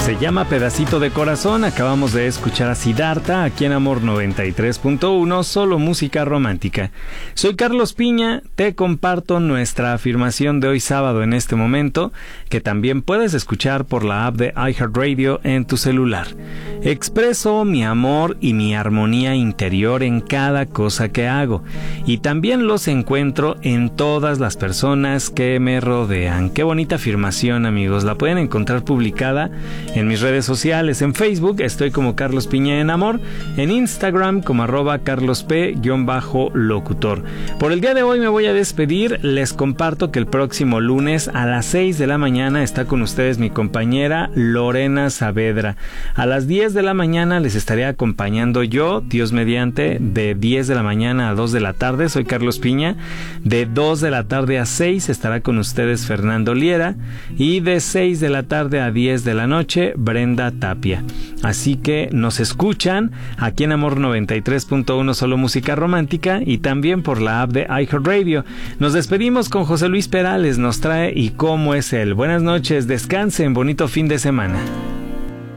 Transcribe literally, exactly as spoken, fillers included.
Se llama Pedacito de Corazón. Acabamos de escuchar a Siddhartha aquí en Amor noventa y tres punto uno, solo música romántica. Soy Carlos Piña, te comparto nuestra afirmación de hoy sábado en este momento, que también puedes escuchar por la app de iHeartRadio en tu celular. Expreso mi amor y mi armonía interior en cada cosa que hago, y también los encuentro en todas las personas que me rodean. Qué bonita afirmación, amigos. La pueden encontrar publicada en mis redes sociales. En Facebook estoy como Carlos Piña en Amor, en Instagram como arroba carlosp-locutor. Por el día de hoy me voy a despedir. Les comparto que el próximo lunes a las seis de la mañana está con ustedes mi compañera Lorena Saavedra. A las diez de la mañana les estaré acompañando yo, Dios mediante, de diez de la mañana a dos de la tarde. Soy Carlos Piña. De dos de la tarde a seis estará con ustedes Fernando Liera, y de seis de la tarde a diez de la noche Brenda Tapia. Así que nos escuchan aquí en Amor noventa y tres punto uno, solo música romántica, y también por la app de iHeartRadio. Nos despedimos con José Luis Perales. Nos trae Y cómo es él. Buenas noches, descansen, bonito fin de semana.